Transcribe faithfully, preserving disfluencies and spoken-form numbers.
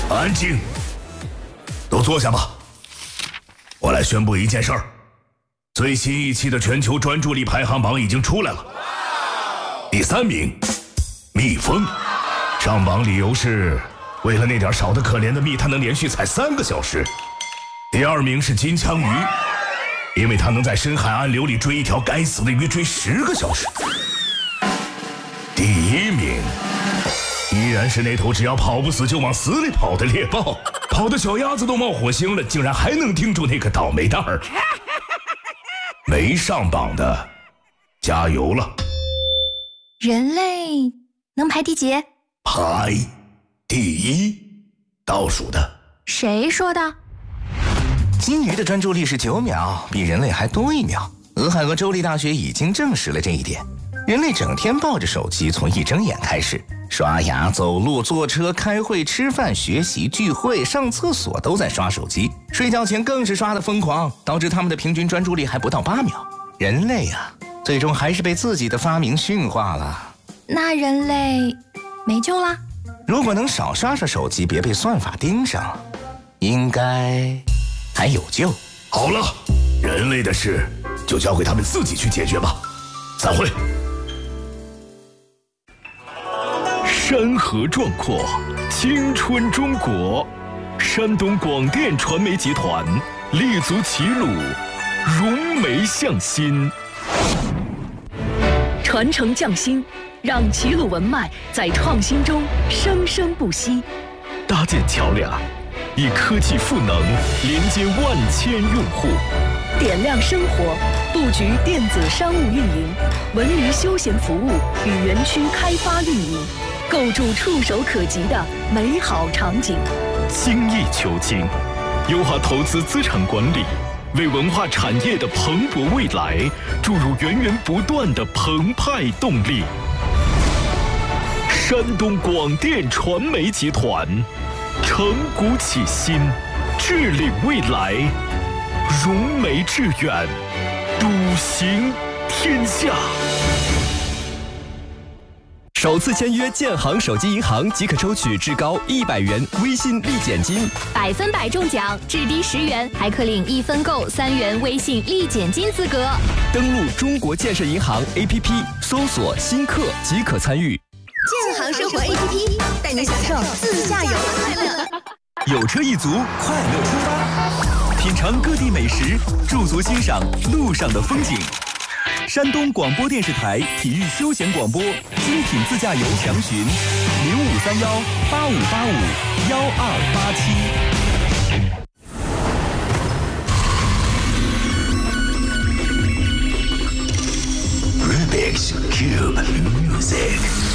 安静，都坐下吧。我来宣布一件事儿：最新一期的全球专注力排行榜已经出来了。第三名，蜜蜂，上榜理由是为了那点少得可怜的蜜，它能连续采三个小时。第二名是金枪鱼，因为它能在深海暗流里追一条该死的鱼追十个小时。第一名依然是那头只要跑不死就往死里跑的猎豹，跑的小鸭子都冒火星了，竟然还能盯住那个倒霉蛋儿。没上榜的，加油了！ 人类能排第几？ 排第一，倒数的。 谁说的？ 金鱼的专注力是九秒，比人类还多一秒。俄亥俄州立大学已经证实了这一点。人类整天抱着手机，从一睁眼开始，刷牙、走路、坐车、开会、吃饭、学习、聚会、上厕所都在刷手机，睡觉前更是刷得疯狂，导致他们的平均专注力还不到八秒。人类啊，最终还是被自己的发明驯化了。 那人类没救啦？ 如果能少刷刷手机，别被算法盯上，应该还有救。 好了，人类的事就交给他们自己去解决吧。散会。 山河壮阔，青春中国。山东广电传媒集团立足齐鲁，融媒向心， 传承匠心，让齐鲁文脉在创新中生生不息。 搭建桥梁，以科技赋能连接万千用户。 点亮生活，布局电子商务运营、文娱休闲服务与园区开发运营，构筑触手可及的美好场景。 精益求精，优化投资资产管理，为文化产业的蓬勃未来注入源源不断的澎湃动力。山东广电传媒集团，承古启新，致力未来，融媒致远，笃行天下。 首次签约建行手机银行即可抽取至高一百元微信立减金， 百分百中奖，至低十元，还可领一分购三元微信立减金资格。 登录中国建设银行 A P P， 搜索新客即可参与。 建行生活 A P P 带您享受自驾游的快乐。 有车一族，快乐出发，品尝各地美食，驻足欣赏路上的风景。山东广播电视台体育休闲广播精品自驾游详询零五三幺八五八五幺二八七。Rubik's Cube Music。